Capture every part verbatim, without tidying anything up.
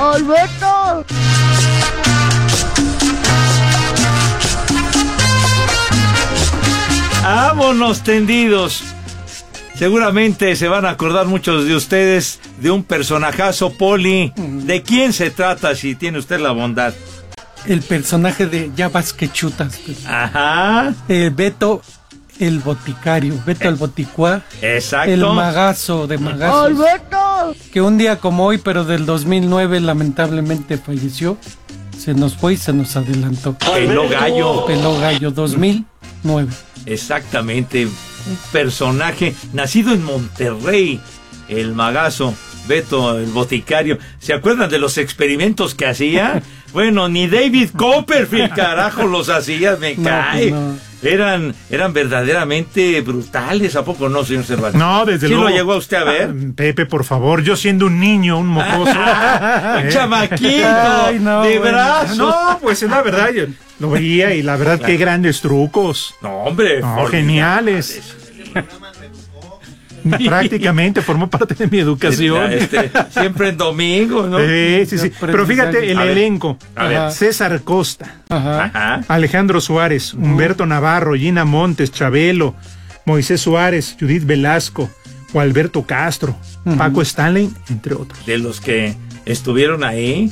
¡Alberto! ¡Vámonos tendidos! Seguramente se van a acordar muchos de ustedes de un personajazo, Poli. ¿De quién se trata, si tiene usted la bondad? El personaje de Ya vas que chutas. Pues. Ajá. Eh, Beto el boticario, Beto el boticuá. Exacto. El magazo de magazos. ¡Alberto! Que un día como hoy, pero del dos mil nueve, lamentablemente falleció. Se nos fue y se nos adelantó. Peló gallo. Peló gallo, dos mil nueve. Exactamente. Un personaje nacido en Monterrey. El magazo. Beto el boticario. ¿Se acuerdan de los experimentos que hacía? Bueno, ni David Copperfield, carajo, los hacía, me No, cae. pues no. Eran, eran verdaderamente brutales, ¿a poco no, señor Cervantes? No, desde ¿Sí luego. lo llegó usted a ver? Ah, Pepe, por favor, yo siendo un niño, un mocoso. Un ¿eh? chamaquito, Ay, no, de bueno. brazos. No, pues es la verdad, yo lo veía y la verdad, qué grandes trucos. No, hombre. No, formidables. geniales. Prácticamente formó parte de mi educación. Este, siempre en domingo, ¿no? Sí, sí, sí. Pero fíjate el A ver, elenco. a ver. César Costa, Ajá. Ajá. Alejandro Suárez, Humberto Navarro, Gina Montes, Chabelo, Moisés Suárez, Judith Velasco, o Alberto Castro, Ujú. Paco Stanley, entre otros. De los que estuvieron ahí.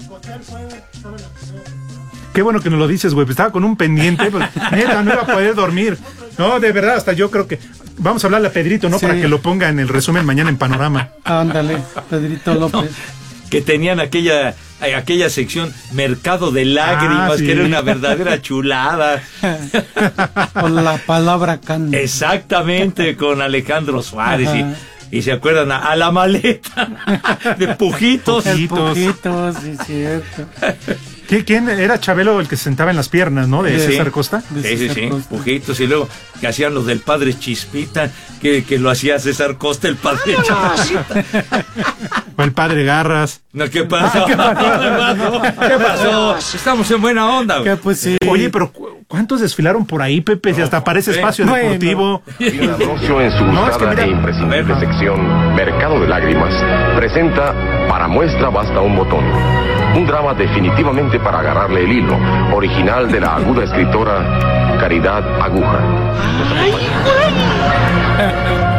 Qué bueno que nos lo dices, güey. Pues estaba con un pendiente. Pues, neta, no iba a poder dormir. No, de verdad, hasta yo creo que... Vamos a hablarle a Pedrito, ¿no? Sí. Para que lo ponga en el resumen mañana en Panorama. Ándale, Pedrito López. Que tenían aquella eh, aquella sección Mercado de Lágrimas, Ah, sí. que era una verdadera chulada. Con la palabra can. Exactamente, con Alejandro Suárez. Ajá. Y, y se acuerdan a, a la maleta de Pujitos. El Pujitos. Pujitos, sí, cierto. ¿Qué- ¿Quién era Chabelo el que se sentaba en las piernas, no? De Sí. César Costa. De Sí, sí, César sí, Costa. Pujitos. Y luego que hacían los del padre Chispita, que, que lo hacía César Costa, el padre Chispita. O el padre Garras. No, ¿qué pasó? ¿Qué pasó? ¿Qué pasó? Estamos en buena onda, güey. Que pues sí. Oye, pero ¿cu- ¿cuántos desfilaron por ahí, Pepe? Si hasta parece espacio Bueno. deportivo. El anuncio en su No, es que usada mira- e imprescindible A ver. sección Mercado de Lágrimas presenta Para muestra basta un botón. Un drama definitivamente para agarrarle el hilo, original de la aguda escritora Caridad Aguja. ¿Nos acompaña?